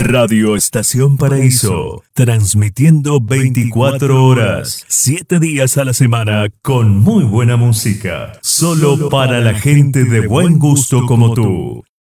Radio Estación Paraíso, transmitiendo 24 horas, 7 días a la semana con muy buena música, solo para la gente de buen gusto como tú.